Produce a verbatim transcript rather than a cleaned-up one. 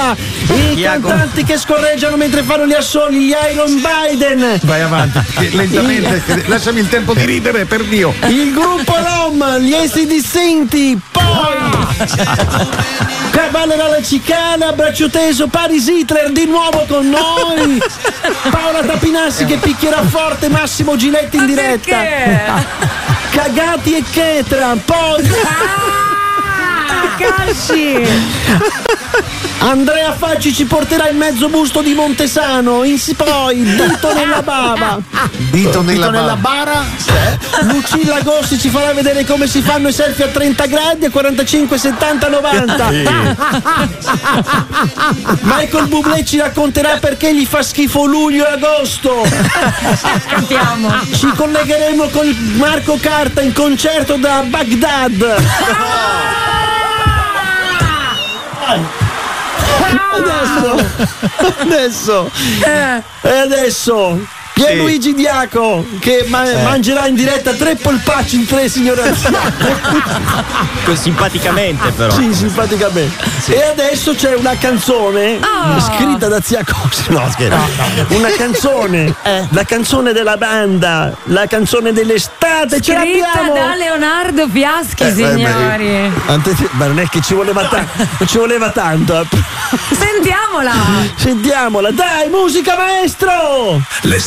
Italia, i Iago. cantanti che scorreggiano mentre fanno gli assoli, gli Iron Biden. Vai avanti, che lentamente, lasciami il tempo di ridere, per Dio. Il gruppo Rom, gli essi distinti, poi Cavallerà la Cicana, Braccio Teso, Paris Hitler di nuovo con noi, Paola Tapinassi che picchierà forte Massimo Giletti in diretta, Cagati e Chetra, poi Casci. Andrea Facci ci porterà il mezzo busto di Montesano, in poi Dito nella bava, Dito nella, nella bara, Lucilla Gossi ci farà vedere come si fanno i selfie a trenta gradi, a quarantacinque, settanta, novanta. Michael Bublé ci racconterà perché gli fa schifo luglio e agosto. Cantiamo. Ci collegheremo con Marco Carta in concerto da Baghdad. Adesso, adesso, e adesso Pierluigi Diaco che ma- Eh. mangerà in diretta tre polpacci in tre, signore anziane. Simpaticamente però. Sì, simpaticamente. E adesso c'è una canzone Oh. scritta da Zia Cosi. No, scherzo. Una canzone, la canzone della banda, la canzone dell'estate. Ce Scritta l'abbiamo. da Leonardo Fiaschi, signori. Ante- Ma non è che ci voleva tanto, non ci voleva tanto. eh. Sentiamola. Sentiamola, dai, musica maestro!